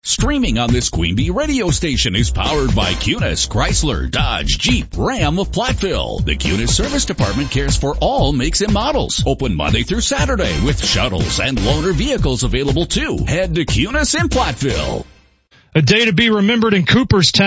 Streaming on this Queen Bee radio station is powered by Cunis, Chrysler, Dodge, Jeep, Ram of Platteville. The Cunis Service Department cares for all makes and models. Open Monday through Saturday with shuttles and loaner vehicles available too. Head to Cunis in Platteville. A day to be remembered in Cooperstown.